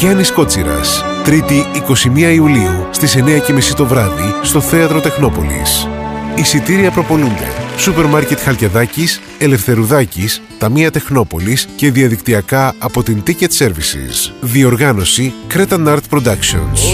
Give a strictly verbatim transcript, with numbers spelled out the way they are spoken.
Γιάννης Κότσιρας. Τρίτη εικοστή πρώτη Ιουλίου στις εννιά και μισή το βράδυ στο Θέατρο Τεχνόπολης. Εισιτήρια προπολούνται. Σούπερ Μάρκετ Χαλκιαδάκης, Ελευθερουδάκης, Ταμεία Τεχνόπολης και διαδικτυακά από την Ticket Services. Διοργάνωση Cretan Art Productions.